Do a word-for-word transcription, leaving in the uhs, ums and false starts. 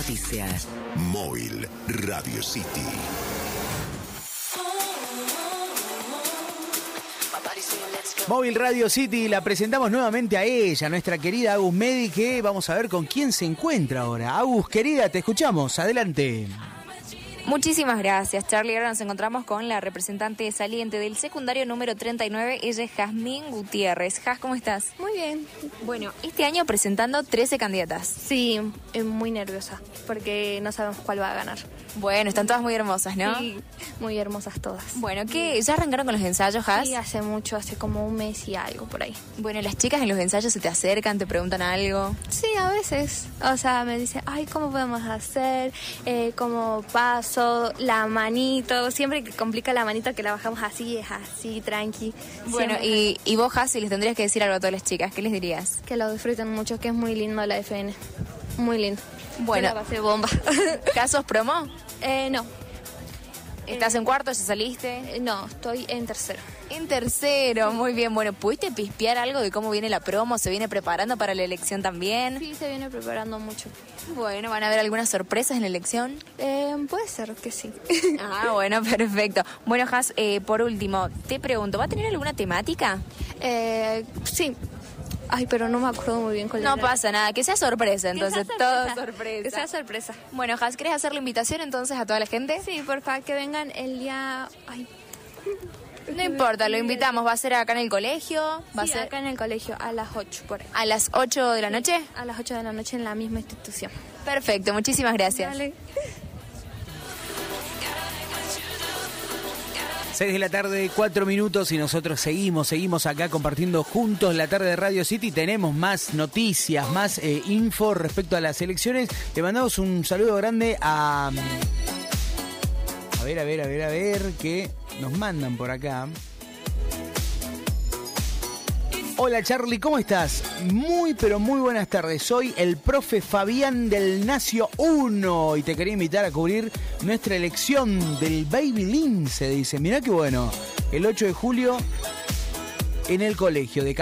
noticia. Móvil Radio City. Móvil Radio City, la presentamos nuevamente a ella, nuestra querida Agus Medi, que vamos a ver con quién se encuentra ahora. Agus, querida, te escuchamos, adelante. Muchísimas gracias, Charlie. Ahora nos encontramos con la representante saliente del secundario número treinta y nueve, ella es Jazmín Gutiérrez. Jaz, ¿cómo estás? Muy bien. Bueno, este año presentando trece candidatas. Sí, muy nerviosa, porque no sabemos cuál va a ganar. Bueno, están todas muy hermosas, ¿no? Sí, muy hermosas todas. Bueno, ¿qué? ¿Ya arrancaron con los ensayos, Jaz? Sí, hace mucho, hace como un mes y algo por ahí. Bueno, las chicas en los ensayos se te acercan, te preguntan algo. Sí, a veces. O sea, me dicen, ay, ¿cómo podemos hacer? Eh, ¿Cómo paso? La manito. Siempre que complica la manito, que la bajamos así, es así, tranqui. Bueno, y, y vos, Jaz, si les tendrías que decir algo a todas las chicas, ¿qué les dirías? Que lo disfruten mucho, que es muy lindo la F N. Muy lindo. Bueno. Yo la pasé bomba. ¿Casos promo? Eh, no. ¿Estás en cuarto? ¿Ya saliste? Eh, no, estoy en tercero. En tercero, muy bien. Bueno, ¿pudiste pispear algo de cómo viene la promo? ¿Se viene preparando para la elección también? Sí, se viene preparando mucho. Bueno, ¿van a haber algunas sorpresas en la elección? Eh, puede ser que sí. Ah, bueno, perfecto. Bueno, Jaz, eh, por último, te pregunto, ¿va a tener alguna temática? Eh, sí. Ay, pero no me acuerdo muy bien cuál era. No pasa nada, que sea sorpresa, entonces, que sea todo sorpresa. sorpresa. Que sea sorpresa. Bueno, Jaz, ¿querés hacer la invitación entonces a toda la gente? Sí, por favor, que vengan el día... Ay. No importa, lo invitamos, va a ser acá en el colegio, va Sí, a ser acá en el colegio, a las ocho, por ahí. a las ocho de la noche. A las ocho de la noche en la misma institución. Perfecto, muchísimas gracias. Dale. seis de la tarde, cuatro minutos y nosotros seguimos, seguimos acá compartiendo juntos la tarde de Radio City. Tenemos más noticias, más eh, info respecto a las elecciones. Le mandamos un saludo grande a... A ver, a ver, a ver, a ver, que nos mandan por acá. Hola Charlie, ¿cómo estás? Muy, pero muy buenas tardes. Soy el profe Fabián del Nacio uno y te quería invitar a cubrir nuestra elección del Baby Lince, dice. Mirá qué bueno, el ocho de julio en el colegio de